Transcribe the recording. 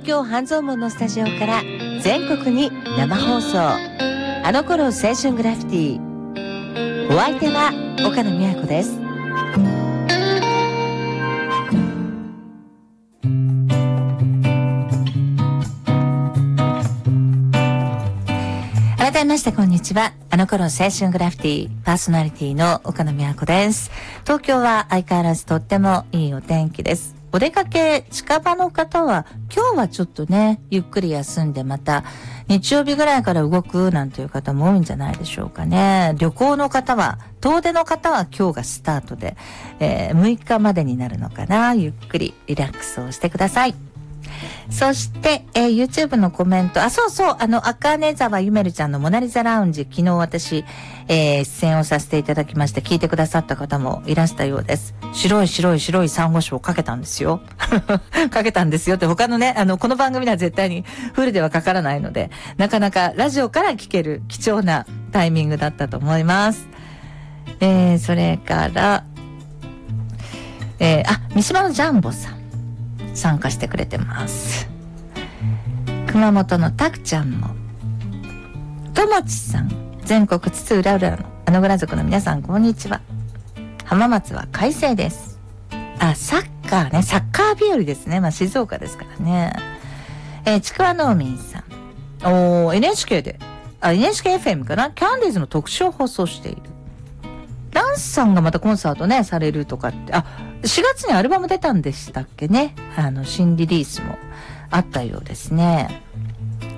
京半蔵門のスタジオから全国に生放送、あの頃青春グラフィティ。お相手は岡野美和子です。改めましてこんにちは。あの頃青春グラフィティパーソナリティの岡野美和子です。東京は相変わらずとってもいいお天気です。お出かけ近場の方は今日はちょっとねゆっくり休んで、また日曜日ぐらいから動くなんていう方も多いんじゃないでしょうかね。旅行の方は、遠出の方は今日がスタートで、6日までになるのかな。ゆっくりリラックスをしてください。そして、YouTube のコメント、赤根沢ゆめるちゃんのモナリザラウンジ、昨日私、出演をさせていただきまして、聞いてくださった方もいらしたようです。白い珊瑚礁をかけたんですよ。かけたんですよって他のね、この番組では絶対にフルではかからないので、なかなかラジオから聞ける貴重なタイミングだったと思います。それから、三島のジャンボさん。参加してくれてます。熊本のたくちゃんも、ともちさん、全国津々浦々のあのぐら族の皆さんこんにちは。浜松は快晴です。サッカー日和ですね。静岡ですからね。ちくわ農民さん、NHK でNHKFM かな、キャンディーズの特集を放送している。ランスさんがまたコンサートねされるとかって、4月にアルバム出たんでしたっけね。新リリースもあったようですね。